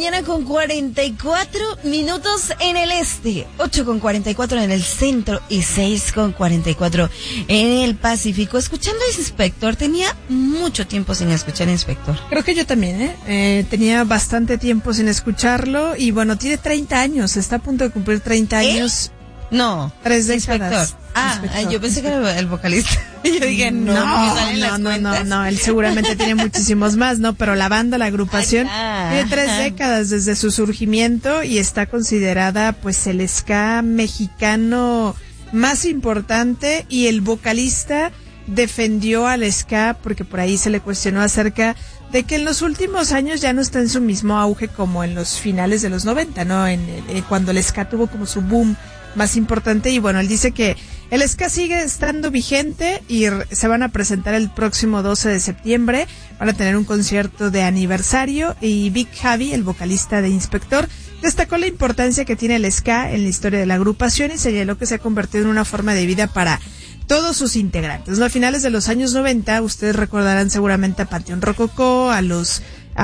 mañana con 44 minutos en el este, 8:44 en el centro y 6:44 en el Pacífico. Escuchando a Inspector, tenía mucho tiempo sin escuchar a Inspector. Creo que yo también, tenía bastante tiempo sin escucharlo y bueno, tiene 30 años, está a punto de cumplir 30 años. No, 3 décadas. Inspector. Yo pensé que era el vocalista. Yo dije, no, él seguramente tiene muchísimos más, ¿no? Pero la banda, la agrupación, tiene 3 décadas desde su surgimiento y está considerada, pues, el ska mexicano más importante, y el vocalista defendió al ska porque por ahí se le cuestionó acerca de que en los últimos años ya no está en su mismo auge como en los finales de los 90, ¿no? Cuando el ska tuvo como su boom más importante. Y bueno, él dice que el ska sigue estando vigente y se van a presentar el próximo 12 de septiembre. Van a tener un concierto de aniversario y Big Javi, el vocalista de Inspector, destacó la importancia que tiene el ska en la historia de la agrupación y señaló que se ha convertido en una forma de vida para todos sus integrantes, ¿no? A finales de los años 90, ustedes recordarán seguramente a Panteón Rococó, a los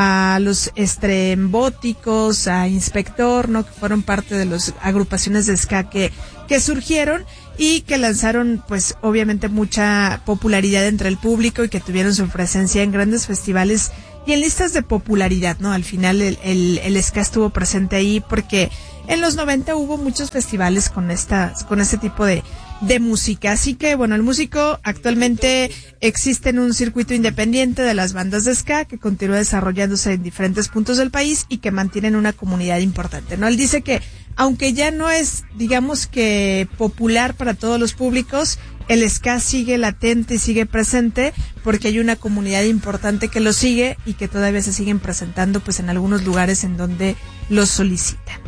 Estrembóticos, a Inspector, ¿no? Que fueron parte de las agrupaciones de ska que surgieron y que lanzaron, pues, obviamente mucha popularidad entre el público y que tuvieron su presencia en grandes festivales y en listas de popularidad, ¿no? Al final el ska estuvo presente ahí porque en los 90 hubo muchos festivales con este tipo de música. Así que, bueno, el músico actualmente existe en un circuito independiente de las bandas de ska que continúa desarrollándose en diferentes puntos del país y que mantienen una comunidad importante, ¿no? Él dice que, aunque ya no es, digamos que popular para todos los públicos, el ska sigue latente y sigue presente porque hay una comunidad importante que lo sigue y que todavía se siguen presentando, pues, en algunos lugares en donde los solicitan.